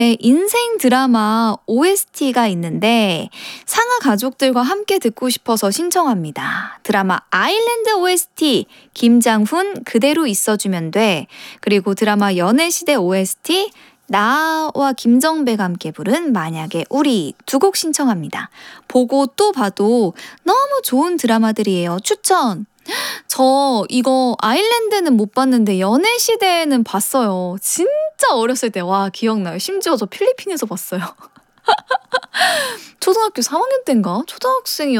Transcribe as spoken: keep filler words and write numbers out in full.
네, 인생 드라마 오에스티가 있는데 상하 가족들과 함께 듣고 싶어서 신청합니다. 드라마 아일랜드 오에스티 김장훈 그대로 있어주면 돼. 그리고 드라마 연애시대 오에스티 나와 김정배가 함께 부른 만약에 우리 두 곡 신청합니다. 보고 또 봐도 너무 좋은 드라마들이에요. 추천! 저 이거 아일랜드는 못 봤는데 연애시대는 봤어요. 진짜 어렸을 때. 와, 기억나요. 심지어 저 필리핀에서 봤어요. 초등학교 삼 학년 때인가? 초등학생이었